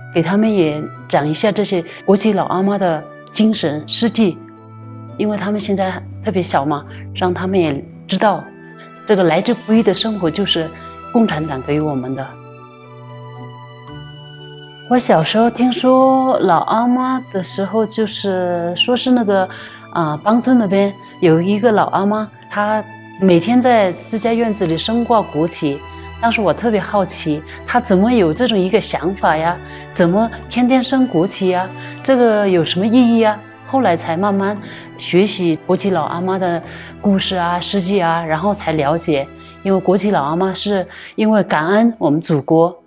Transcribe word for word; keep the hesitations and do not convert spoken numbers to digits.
给他们也讲一下这些国旗老阿妈的精神事迹，因为他们现在特别小嘛，让他们也知道这个来之不易的生活就是共产党给我们的。我小时候听说老阿妈的时候，就是说是那个啊、呃，邦村那边有一个老阿妈，她每天在自家院子里升挂国旗。当时我特别好奇，她怎么有这种一个想法呀？怎么天天升国旗呀？这个有什么意义呀？后来才慢慢学习国旗老阿妈的故事啊、事迹啊，然后才了解，因为国旗老阿妈是因为感恩我们祖国，